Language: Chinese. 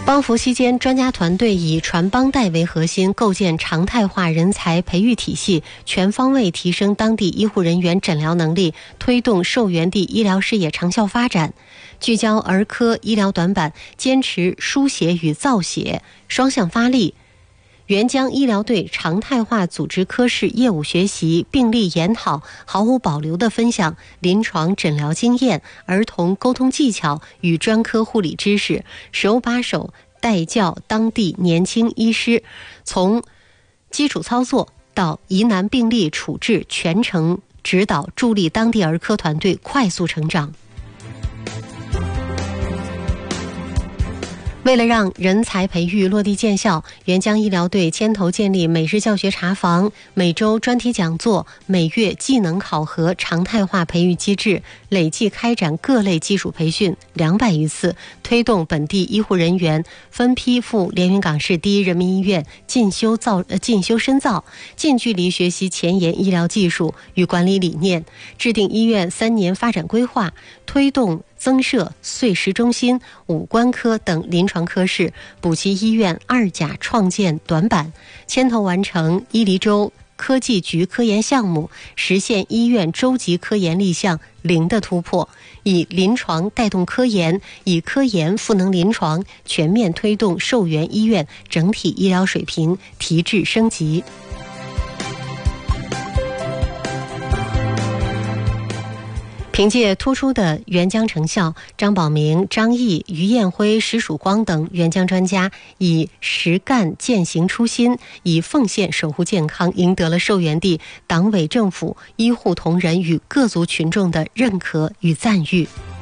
邦福期间，专家团队以传帮带为核心，构建常态化人才培育体系，全方位提升当地医护人员诊疗能力，推动寿元地医疗事业长效发展。聚焦儿科医疗短板，坚持输血与造血双向发力。援疆医疗队常态化组织科室业务学习，并力研讨，毫无保留地分享临床诊疗经验、儿童沟通技巧与专科护理知识，手把手带教当地年轻医师，从基础操作到疑难病例处置，全程指导，助力当地儿科团队快速成长。为了让人才培育落地见效，援疆医疗队牵头建立每日教学查房、每周专题讲座、每月技能考核常态化培育机制，累计开展各类基础培训200余次，推动本地医护人员分批赴连云港市第一人民医院进修深造，近距离学习前沿医疗技术与管理理念，制定医院3年发展规划，推动增设碎石中心、五官科等临床科室，补齐医院2甲创建短板，牵头完成医离州科技局科研项目，实现医院州级科研立项0的突破，以临床带动科研，以科研赋能临床，全面推动寿元医院整体医疗水平提质升级。凭借突出的援疆成效，张宝明、张毅、于艳辉、石曙光等援疆专家以实干践行初心，以奉献守护健康，赢得了寿元地党委政府、医护同仁与各族群众的认可与赞誉。